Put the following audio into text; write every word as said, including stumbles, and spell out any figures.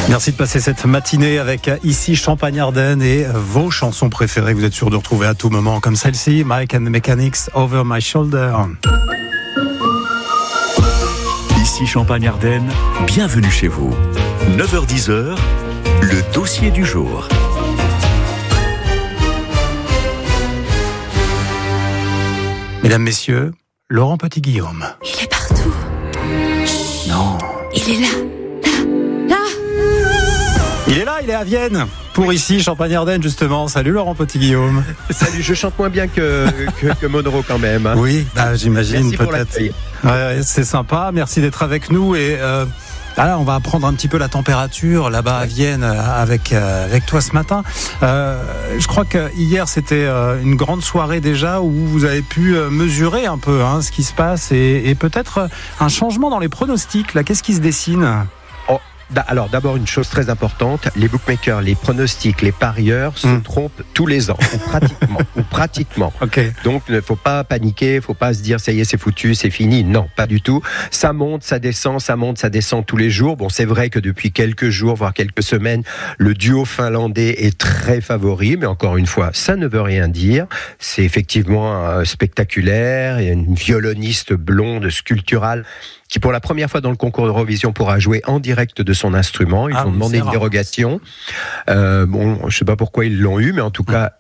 Merci de passer cette matinée avec ici Champagne-Ardenne et vos chansons préférées que vous êtes sûr de retrouver à tout moment, comme celle-ci, Mike and the Mechanics, Over My Shoulder. Ici Champagne-Ardenne, bienvenue chez vous. neuf heures dix, le dossier du jour. Mesdames, Messieurs, Laurent Petit-Guillaume. Il est partout. Chut. Non. Il est là. Là. Là. Il est là, il est à Vienne. Pour ici, Champagne-Ardenne, justement. Salut Laurent Petit-Guillaume. Salut, je chante moins bien que, que, que Monroe quand même. Hein. Oui, bah, j'imagine. Merci pour peut-être. l'accueil. Ouais, c'est sympa. Merci d'être avec nous. Et euh, là, on va prendre un petit peu la température là-bas à Vienne avec, euh, avec toi ce matin. Euh, je crois que hier, c'était euh, une grande soirée déjà où vous avez pu euh, mesurer un peu hein, ce qui se passe et, et peut-être un changement dans les pronostics. Là, qu'est-ce qui se dessine ? Alors d'abord une chose très importante, les bookmakers, les pronostics, les parieurs se mmh. trompent tous les ans, ou pratiquement, ou pratiquement. Okay. Donc il ne faut pas paniquer, il ne faut pas se dire ça y est c'est foutu, c'est fini. Non, pas du tout. Ça monte, ça descend, ça monte, ça descend tous les jours. Bon, c'est vrai que depuis quelques jours, voire quelques semaines, le duo finlandais est très favori, mais encore une fois, ça ne veut rien dire. C'est effectivement euh, spectaculaire. Il y a une violoniste blonde sculpturale qui pour la première fois dans le concours d'Eurovision pourra jouer en direct de son instrument. Ils ah, ont demandé une rare. dérogation. Euh, bon, je ne sais pas pourquoi ils l'ont eu, mais en tout cas,